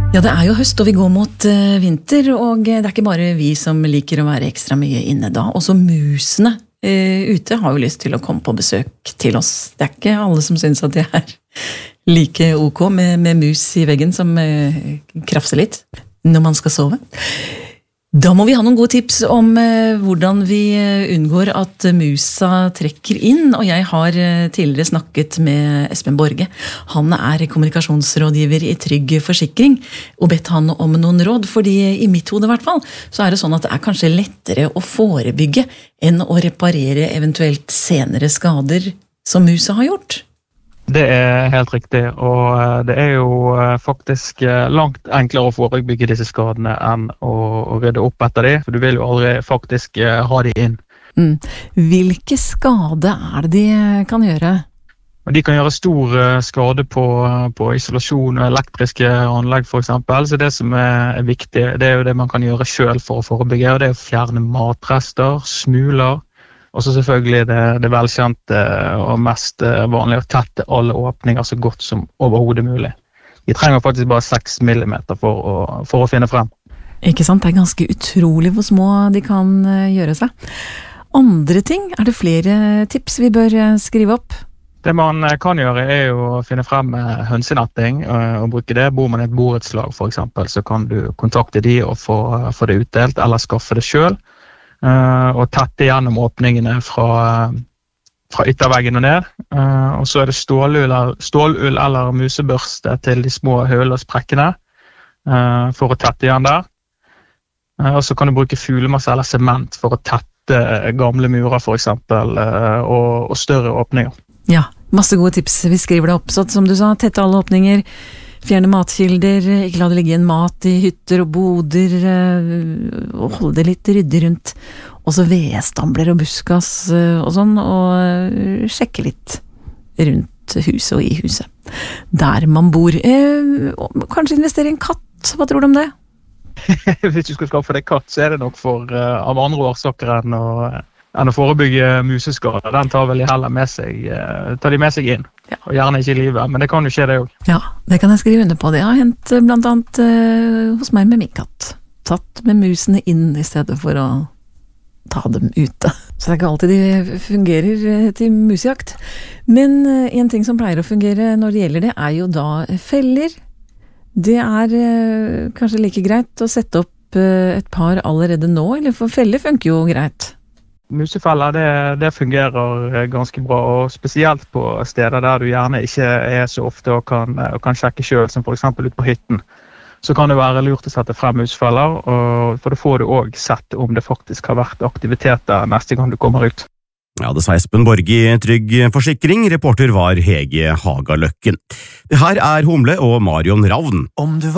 Ja, det jo høst, og vi går mot vinter, og det ikke bare vi som liker å være ekstra mye inne da. Også musene ute har jo lyst til å komme på besøk til oss. Det ikke alle som synes at det like ok med mus i veggen som krafser litt når man skal sove. Da må vi ha noen gode tips om hvordan vi unngår at musa trekker inn, og jeg har tidligere snakket med Espen Borge. Han kommunikasjonsrådgiver i Trygg Forsikring, og bedt han om noen råd, fordi i mitt hode I hvert fall, så det sånn at det kanskje lettere å forebygge enn å reparere eventuelt senere skader som musa har gjort. Det helt riktig, og det jo faktisk langt enklere å forebygge disse skadene enn å rydde opp etter dem, for du vil jo aldri faktisk ha dem inn. Hvilke skade det de kan gjøre? De kan gjøre stor skade på isolasjon og elektriske anlegg for eksempel, så det som viktig, det jo det man kan gjøre selv for å forebygge, og det å fjerne matrester, smuler, og så selvfølgelig det velkjente og mest vanlige å tette alle åpninger så godt som overhodet mulig. De trenger faktisk bare 6 millimeter for å finne frem. Ikke sant? Det ganske utrolig hvor små de kan gjøre seg. Andre ting, det flere tips vi bør skrive opp? Det man kan gjøre jo å finne frem hønsenetting og bruke det. Bor man I et borettslag for eksempel, så kan du kontakte de og få det utdelt, eller skaffe det selv. Og tette gjennom åpningene fra ytterveggen og ned. Og så det stålull eller musebørste til de små høl og sprekkene for å tette igjen der. Og så kan du bruke fuglemasse eller sement for å tette gamle murer for eksempel, og større åpninger. Ja, masse gode tips. Vi skriver det opp, så som du sa, tette alle åpninger, fjerne matkilder, ikke la det ligge en mat I hytter og boder, og holde det litt ryddig rundt. Også vedstambler og buskas og sånn, og sjekke litt rundt huset og I huset. Der man bor. Kanskje investere I en katt, hva tror du om det? Hvis du skal skaffe deg katt, så det nok av andre årsaker enn å forebygge museskader. Den tar vel heller med seg inn. Ja. Og gjerne ikke I livet, men det kan jo skje det også. Ja, det kan jeg skrive under på. Det har hendt blant annet hos meg med min katt. Tatt med musene inn I stedet for å ta dem ute. Så det ikke alltid de fungerer til musejakt. Men en ting som pleier å fungere når det gjelder det, jo da feller. Det kanskje like greit å sette opp et par allerede nå, eller for feller funker jo greit. Musefeller, det fungerer ganske bra, og spesielt på steder der du gjerne ikke så ofte og kan sjekke selv, som for eksempel ut på hytten. Så kan det være lurt å sette frem musefeller, for da får du også sett om det faktisk har vært aktiviteter neste gang du kommer ut. Ja, det sa Espen Borge I Trygg Forsikring, reporter var Hege Hagaløkken. Det her Humle og Marion Ravn.